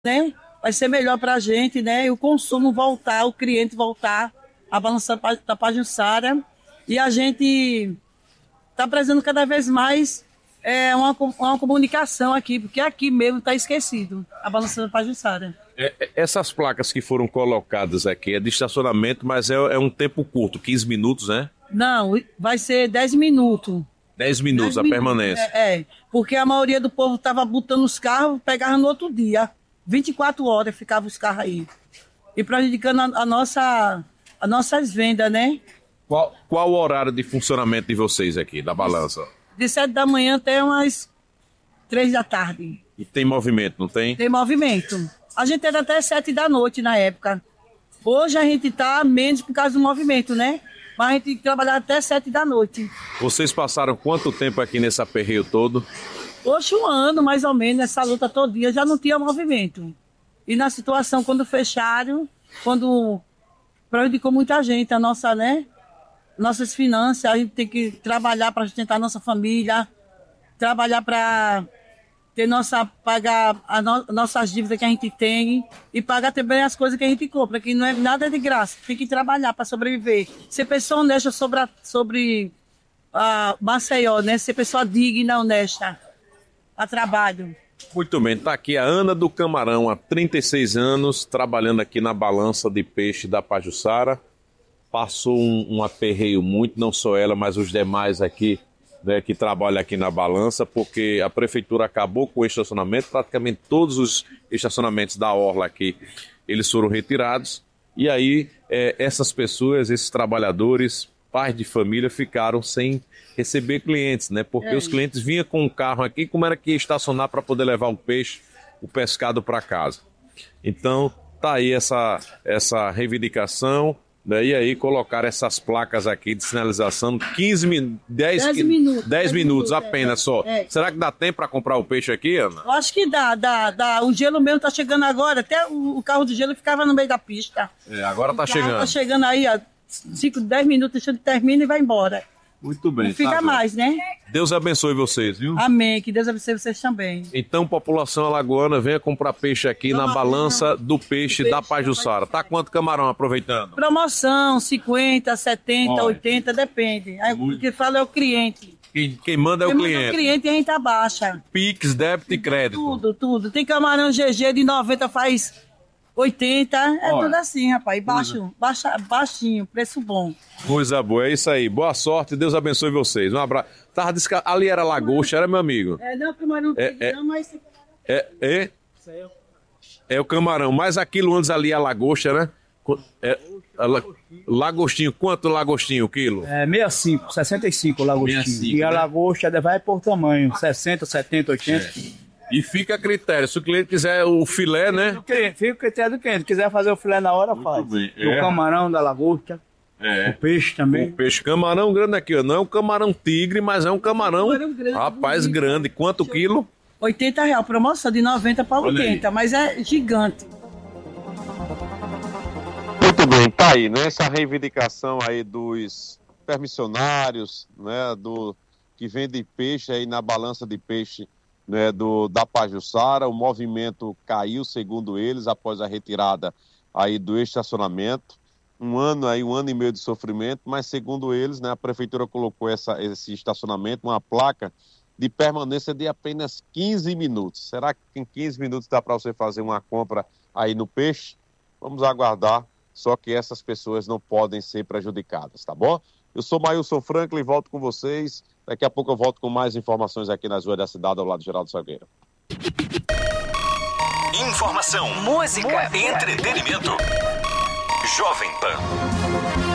né? Vai ser melhor para a gente, né? E o consumo voltar, o cliente voltar a balança da Pajuçara. E a gente está precisando cada vez mais uma comunicação aqui, porque aqui mesmo está esquecido a balança da Pajuçara. Essas placas que foram colocadas aqui é de estacionamento, mas é um tempo curto, 15 minutos, né? Não, vai ser 10 minutos. 10 minutos a permanência. Porque a maioria do povo estava botando os carros, pegava no outro dia. 24 horas ficavam os carros aí. E prejudicando as nossas vendas, né? Qual o horário de funcionamento de vocês aqui, da balança? De 7 da manhã até umas 3 da tarde. E tem movimento, não tem? Tem movimento. A gente era até 7 da noite na época. Hoje a gente está menos por causa do movimento, né? Mas a gente tem que trabalhar até 7 da noite. Vocês passaram quanto tempo aqui nesse aperreio todo? Hoje 1 ano, mais ou menos, nessa luta todo dia, já não tinha movimento. E na situação, quando fecharam, quando prejudicou muita gente, nossas finanças, a gente tem que trabalhar para sustentar a nossa família, trabalhar para pagar nossas dívidas que a gente tem e pagar também as coisas que a gente compra, que não é nada de graça, tem que trabalhar para sobreviver. Ser pessoa honesta sobre Maceió, né? Ser pessoa digna, honesta, a trabalho. Muito bem, está aqui a Ana do Camarão, há 36 anos, trabalhando aqui na balança de peixe da Pajuçara. Passou um aperreio muito, não só ela, mas os demais aqui, né, que trabalham aqui na balança, porque a prefeitura acabou com o estacionamento, praticamente todos os estacionamentos da orla aqui, eles foram retirados, e aí essas pessoas, esses trabalhadores, pais de família, ficaram sem receber clientes, né, porque os clientes vinham com o carro aqui, como era que ia estacionar para poder levar o peixe, o pescado para casa. Então, tá aí essa reivindicação. E aí colocar essas placas aqui de sinalização, 10 minutos apenas só. Será que dá tempo para comprar o peixe aqui, Ana? Eu acho que dá. O gelo mesmo tá chegando agora, até o carro do gelo ficava no meio da pista. Agora tá chegando. Tá chegando aí, 5, 10 minutos, a gente termina e vai embora. Muito bem. Não fica mais, né? Deus abençoe vocês, viu? Amém, que Deus abençoe vocês também. Então, população alagoana, venha comprar peixe aqui na balança do peixe da Pajuçara. Tá quanto camarão aproveitando? Promoção, 50, 70, 80, depende. Aí, o que fala é o cliente. Quem manda é o cliente. Manda o cliente e a gente abaixa. Pix, débito e crédito. Tudo. Tem camarão GG de 90, faz 80, tudo assim, rapaz. Baixinho, preço bom. Coisa boa, é isso aí. Boa sorte, Deus abençoe vocês. Um abraço. Ali era lagosta, era meu amigo. Não, camarão não, mas... É o camarão, mas aquilo antes ali é a lagosta, né? Lagostinho, quanto lagostinho o quilo? 65 lagostinho. 65, e a né? lagosta vai por tamanho, 60, 70, 80. E fica a critério, se o cliente quiser o filé, né? Fica o critério do cliente, se quiser fazer o filé na hora, faz. Bem. O camarão da lagosta, o peixe também. O peixe, camarão grande aqui, ó. Não é um camarão tigre, mas é um camarão grande, rapaz, bonito. Grande. Quanto quilo? R$80, promoção de 90 para 80, mas é gigante. Muito bem, tá aí, né? Essa reivindicação aí dos permissionários, né? Que vende peixe aí na balança de peixe, né, da Pajuçara. O movimento caiu, segundo eles, após a retirada aí do estacionamento. Um ano e meio de sofrimento, mas segundo eles, né, a prefeitura colocou esse estacionamento, uma placa de permanência de apenas 15 minutos. Será que em 15 minutos dá para você fazer uma compra aí no peixe? Vamos aguardar, só que essas pessoas não podem ser prejudicadas, tá bom? Eu sou Mailson Franklin, volto com vocês. Daqui a pouco eu volto com mais informações aqui nas ruas da cidade, ao lado de Geraldo Salgueiro. Informação, música, entretenimento. Jovem Pan.